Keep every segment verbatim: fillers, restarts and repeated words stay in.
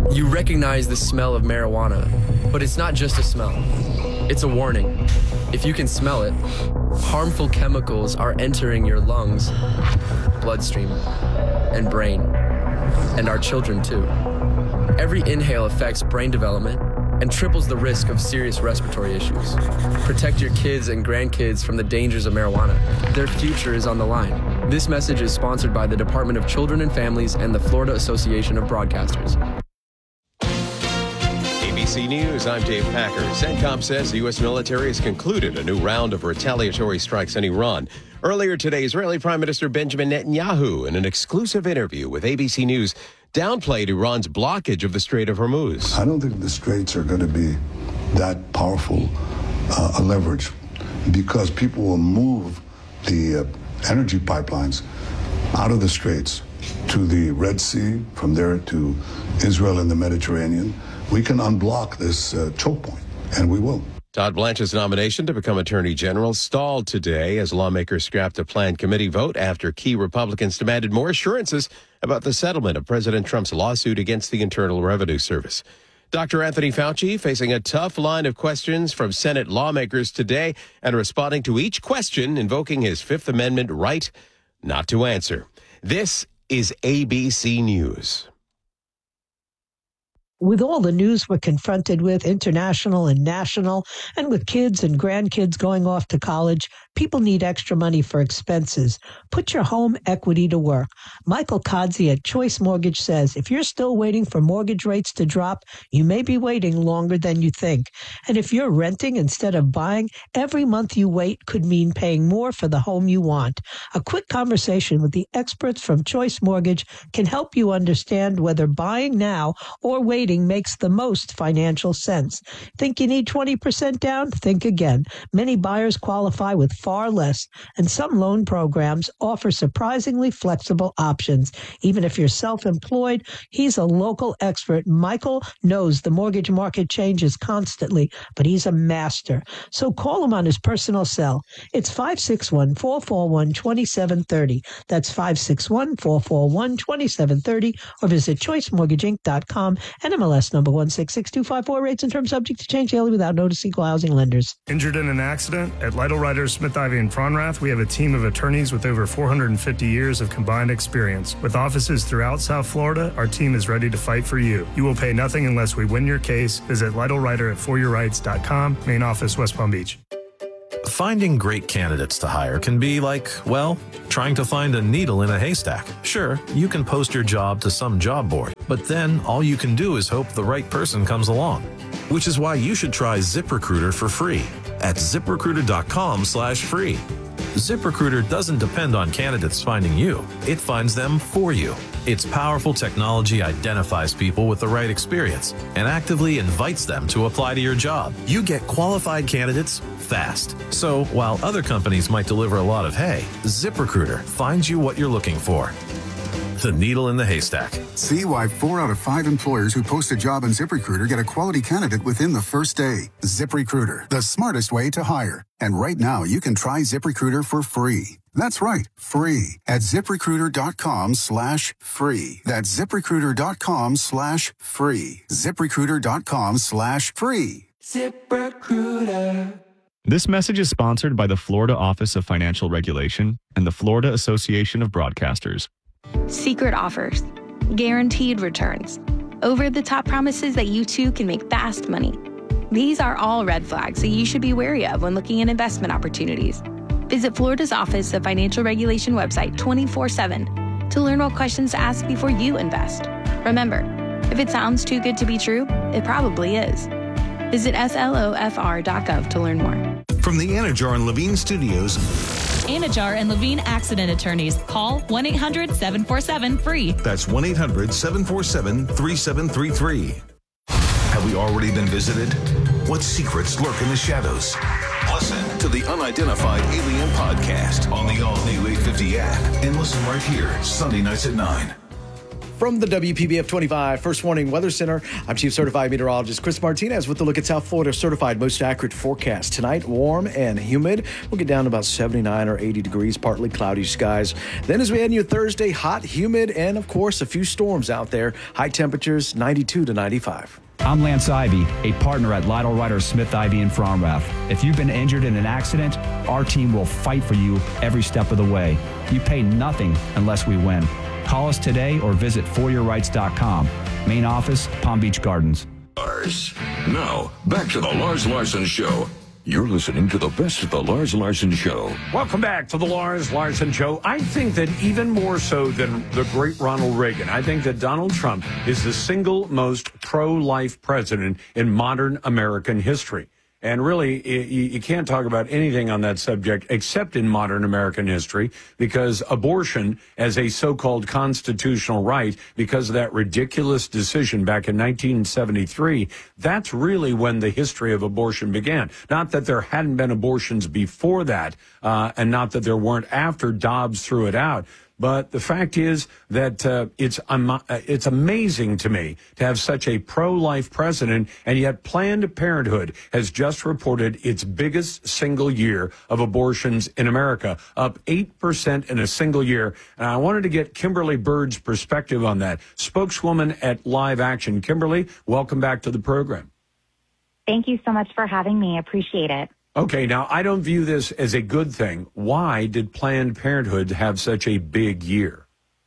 You recognize the smell of marijuana, but it's not just a smell. It's a warning. If you can smell it, harmful chemicals are entering your lungs, bloodstream, and brain, and our children too. Every inhale affects brain development and triples the risk of serious respiratory issues. Protect your kids and grandkids from the dangers of marijuana. Their future is on the line. This message is sponsored by the Department of Children and Families and the Florida Association of Broadcasters. A B C News, I'm Dave Packer. CENTCOM says the U S military has concluded a new round of retaliatory strikes in Iran. Earlier today, Israeli Prime Minister Benjamin Netanyahu, in an exclusive interview with A B C News, downplayed Iran's blockage of the Strait of Hormuz. I don't think the straits are going to be that powerful uh, a leverage because people will move the uh, energy pipelines out of the straits to the Red Sea, from there to Israel and the Mediterranean. We can unblock this uh, choke point, and we will. Todd Blanche's nomination to become Attorney General stalled today as lawmakers scrapped a planned committee vote after key Republicans demanded more assurances about the settlement of President Trump's lawsuit against the Internal Revenue Service. Doctor Anthony Fauci facing a tough line of questions from Senate lawmakers today and responding to each question, invoking his Fifth Amendment right not to answer. This is A B C News. With all the news we're confronted with, international and national, and with kids and grandkids going off to college, people need extra money for expenses. Put your home equity to work. Michael Kodzi at Choice Mortgage says, if you're still waiting for mortgage rates to drop, you may be waiting longer than you think. And if you're renting instead of buying, every month you wait could mean paying more for the home you want. A quick conversation with the experts from Choice Mortgage can help you understand whether buying now or waiting makes the most financial sense. Think you need twenty percent down? Think again. Many buyers qualify with far less, and some loan programs offer surprisingly flexible options. Even if you're self-employed, he's a local expert. Michael knows the mortgage market changes constantly, but he's a master. So call him on his personal cell. It's five six one, four four one, two seven three zero. That's five six one, four four one, two seven three zero, or visit choice mortgage inc dot com and M L S number one six six two five four. Rates and terms subject to change daily without notice. Equal housing lenders. Injured in an accident? At Lytle Writers, Smith, Ivey, and Fronrath, we have a team of attorneys with over four hundred fifty years of combined experience. With offices throughout South Florida, our team is ready to fight for you. You will pay nothing unless we win your case. Visit Lytle Writer at for your rights dot com. Main office, West Palm Beach. Finding great candidates to hire can be like, well, trying to find a needle in a haystack. Sure, you can post your job to some job board, but then all you can do is hope the right person comes along. Which is why you should try ZipRecruiter for free at ZipRecruiter.com slash free. ZipRecruiter doesn't depend on candidates finding you. It finds them for you. Its powerful technology identifies people with the right experience and actively invites them to apply to your job. You get qualified candidates fast. So while other companies might deliver a lot of hay, ZipRecruiter finds you what you're looking for. The needle in the haystack. See why four out of five employers who post a job on ZipRecruiter get a quality candidate within the first day. ZipRecruiter, the smartest way to hire. And right now, you can try ZipRecruiter for free. That's right, free at ZipRecruiter.com slash free. That's ZipRecruiter.com slash free. ZipRecruiter.com slash free. ZipRecruiter. This message is sponsored by the Florida Office of Financial Regulation and the Florida Association of Broadcasters. Secret offers, guaranteed returns, over-the-top promises that you too can make fast money. These are all red flags that you should be wary of when looking at investment opportunities. Visit Florida's Office of Financial Regulation website twenty-four seven to learn what questions to ask before you invest. Remember, if it sounds too good to be true, it probably is. Visit S L O F R dot gov to learn more. From the Anajar and Levine Studios, Anajar and Levine Accident Attorneys. Call one eight hundred seven four seven free. That's one eight hundred seven four seven three seven three three. Have we already been visited? What secrets lurk in the shadows? Listen to the Unidentified Alien Podcast on the all-new eight fifty app and listen right here Sunday nights at nine. From the W P B F twenty-five First Warning Weather Center, I'm Chief Certified Meteorologist Chris Martinez with a look at South Florida's certified most accurate forecast. Tonight, warm and humid. We'll get down to about seventy-nine or eighty degrees, partly cloudy skies. Then as we head into Thursday, hot, humid, and of course, a few storms out there. High temperatures, ninety-two to ninety-five. I'm Lance Ivy, a partner at Lytle Ryder Smith Ivy in Fromrath. If you've been injured in an accident, our team will fight for you every step of the way. You pay nothing unless we win. Call us today or visit for your rights dot com. Main office, Palm Beach Gardens. Lars. Now, back to the Lars Larson Show. You're listening to the best of the Lars Larson Show. Welcome back to the Lars Larson Show. I think that even more so than the great Ronald Reagan, I think that Donald Trump is the single most pro-life president in modern American history. And really, you can't talk about anything on that subject except in modern American history, because abortion as a so-called constitutional right, because of that ridiculous decision back in nineteen seventy-three, that's really when the history of abortion began. Not that there hadn't been abortions before that, uh, and not that there weren't after Dobbs threw it out. But the fact is that uh, it's um, it's amazing to me to have such a pro-life president, and yet Planned Parenthood has just reported its biggest single year of abortions in America, up eight percent in a single year. And I wanted to get Kimberly Bird's perspective on that, spokeswoman at Live Action. Kimberly, welcome back to the program. Thank you so much for having me. Appreciate it. Okay, now I don't view this as a good thing. Why did Planned Parenthood have such a big year?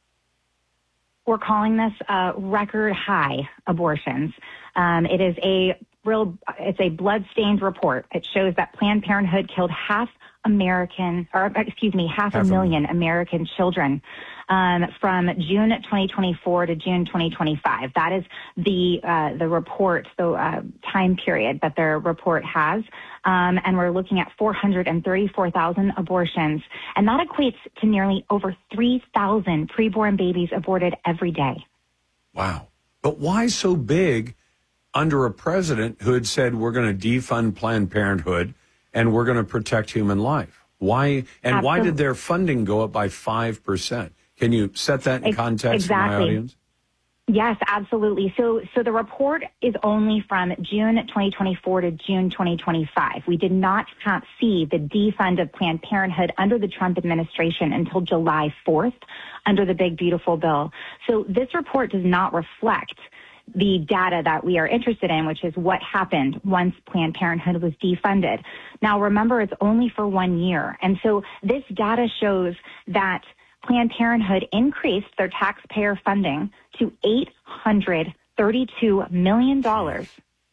We're calling this uh, record high abortions. Um, it is a real, it's a blood-stained report. It shows that Planned Parenthood killed half American, or excuse me, half, half a million a American children um, from June twenty twenty-four to June twenty twenty-five. That is the uh, the report, the uh, time period that their report has. Um, and we're looking at four hundred thirty-four thousand abortions. And that equates to nearly over three thousand preborn babies aborted every day. Wow. But why so big under a president who had said we're going to defund Planned Parenthood and we're going to protect human life? Why? And Absolutely. Why did their funding go up by five percent? Can you set that in context exactly. for my audience? Yes, absolutely. So so the report is only from June twenty twenty-four to June twenty twenty-five. We did not have, see the defund of Planned Parenthood under the Trump administration until July fourth under the Big Beautiful Bill. So this report does not reflect the data that we are interested in, which is what happened once Planned Parenthood was defunded. Now, remember, it's only for one year. And so this data shows that Planned Parenthood increased their taxpayer funding to eight hundred thirty-two million dollars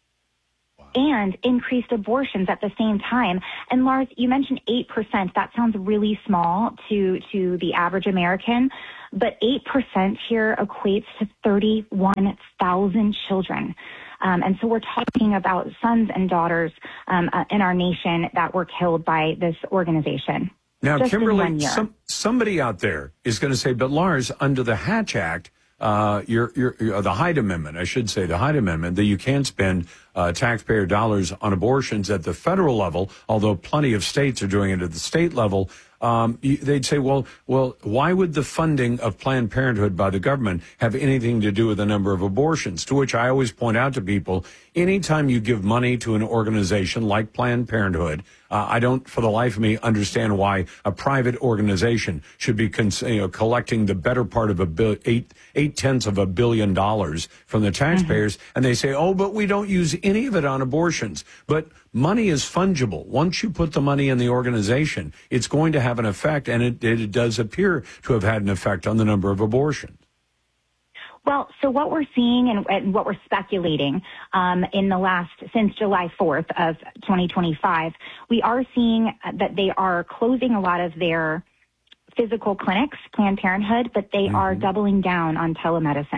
and increased abortions at the same time. And Lars, you mentioned eight percent. That sounds really small to, to the average American, but eight percent here equates to thirty-one thousand children. Um, and so we're talking about sons and daughters um, uh, in our nation that were killed by this organization. Now, Just Kimberly, some, somebody out there is going to say, but Lars, under the Hatch Act, uh, you're, you're, you're, the Hyde Amendment, I should say, the Hyde Amendment, that you can't spend uh, taxpayer dollars on abortions at the federal level, although plenty of states are doing it at the state level. Um, they'd say, well, well, why would the funding of Planned Parenthood by the government have anything to do with the number of abortions? To which I always point out to people, anytime you give money to an organization like Planned Parenthood, uh, I don't, for the life of me, understand why a private organization should be cons- you know, collecting the better part of a bill, eight, eight tenths of a billion dollars from the taxpayers. Mm-hmm. And they say, oh, but we don't use any of it on abortions. But money is fungible. Once you put the money in the organization, it's going to have an effect, and it, it does appear to have had an effect on the number of abortions. Well, so what we're seeing and, and what we're speculating um, in the last, since July fourth of twenty twenty-five, we are seeing that they are closing a lot of their physical clinics, Planned Parenthood, but they mm-hmm. are doubling down on telemedicine.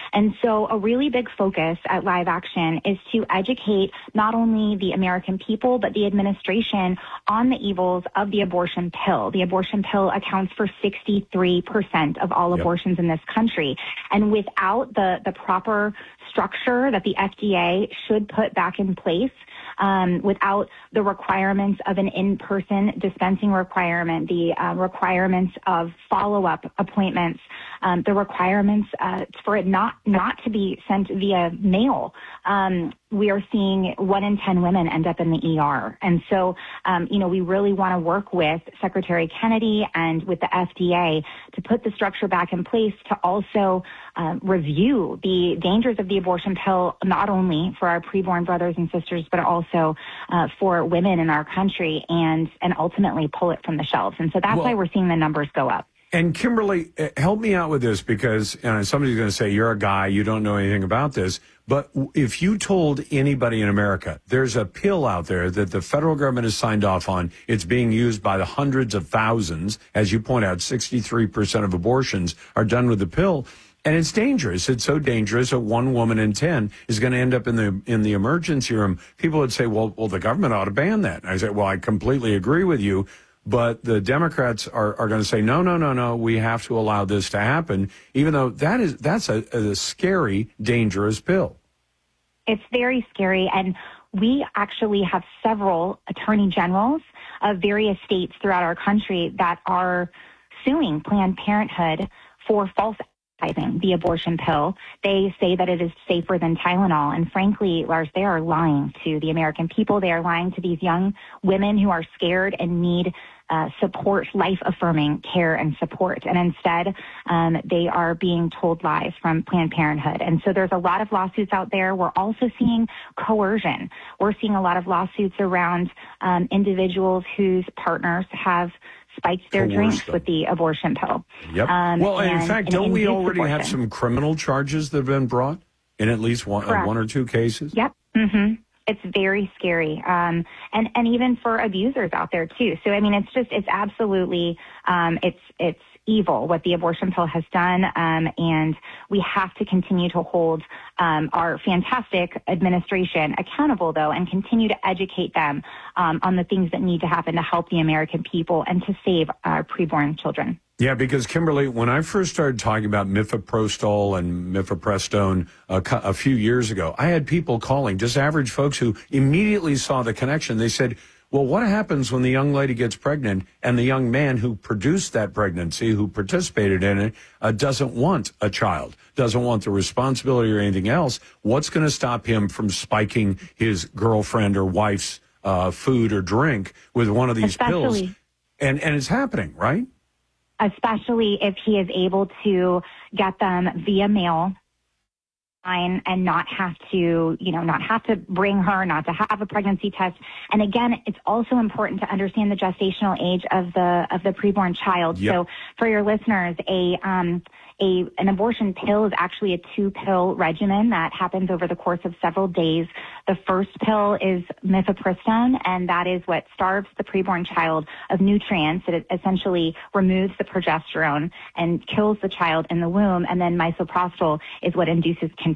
And so a really big focus at Live Action is to educate not only the American people, but the administration on the evils of the abortion pill. The abortion pill accounts for sixty-three percent of all yep. abortions in this country. And without the, the proper structure that the F D A should put back in place, Um, without the requirements of an in-person dispensing requirement, the uh, requirements of follow-up appointments, um, the requirements uh, for it not not to be sent via mail, um, we are seeing one in ten women end up in the E R. And so, um, you know, we really want to work with Secretary Kennedy and with the F D A to put the structure back in place to also uh, review the dangers of the abortion pill, not only for our preborn brothers and sisters, but also uh, for women in our country, and and ultimately pull it from the shelves. And so that's well, why we're seeing the numbers go up. And Kimberly, help me out with this, because you know, somebody's going to say, you're a guy, you don't know anything about this. But if you told anybody in America, there's a pill out there that the federal government has signed off on, it's being used by the hundreds of thousands. As you point out, sixty-three percent of abortions are done with the pill. And it's dangerous. It's so dangerous that one woman in ten is going to end up in the in the emergency room. People would say, well, well, the government ought to ban that. And I said, well, I completely agree with you. But the Democrats are, are going to say, no, no, no, no, we have to allow this to happen, even though that is that's a, a scary, dangerous pill. It's very scary. And we actually have several attorney generals of various states throughout our country that are suing Planned Parenthood for false the abortion pill. They say that it is safer than Tylenol. And frankly, Lars, they are lying to the American people. They are lying to these young women who are scared and need uh, support, life-affirming care and support. And instead, um, they are being told lies from Planned Parenthood. And so there's a lot of lawsuits out there. We're also seeing coercion. We're seeing a lot of lawsuits around um, individuals whose partners have spiked their drinks with the abortion pill. Yep. Um, well, and, in fact, and don't we already abortion. have some criminal charges that have been brought in at least one, uh, one or two cases? Yep. Mm-hmm. It's very scary. Um, and, and even for abusers out there, too. So, I mean, it's just, it's absolutely, um, it's, it's evil what the abortion pill has done. Um, and we have to continue to hold um, our fantastic administration accountable, though, and continue to educate them um, on the things that need to happen to help the American people and to save our preborn children. Yeah, because, Kimberly, when I first started talking about mifepristone and mifepristone a, a few years ago, I had people calling, just average folks who immediately saw the connection. They said, well, what happens when the young lady gets pregnant and the young man who produced that pregnancy, who participated in it, uh, doesn't want a child, doesn't want the responsibility or anything else? What's going to stop him from spiking his girlfriend or wife's uh, food or drink with one of these Especially. pills? And, and it's happening, right? Especially if he is able to get them via mail and not have to, you know, not have to bring her, not to have a pregnancy test. And again, it's also important to understand the gestational age of the of the preborn child. Yep. So for your listeners, a um a an abortion pill is actually a two pill regimen that happens over the course of several days. The first pill is mifepristone, and that is what starves the preborn child of nutrients. It essentially removes the progesterone and kills the child in the womb. And then misoprostol is what induces contractions.